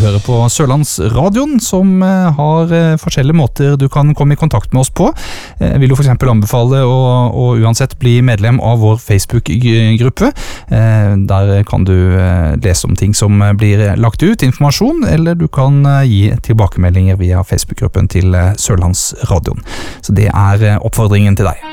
hører på Sørlandsradioen, som har forskjellige måter du kan komme i kontakt med oss på. Jeg vil jo for eksempel anbefale å uansett bli medlem av vår Facebook-gruppe. Der kan du lese om ting som blir lagt ut, informasjon, eller du kan gi tilbakemeldinger via Facebook-gruppen til Sørlandsradioen. Så det oppfordringen til deg.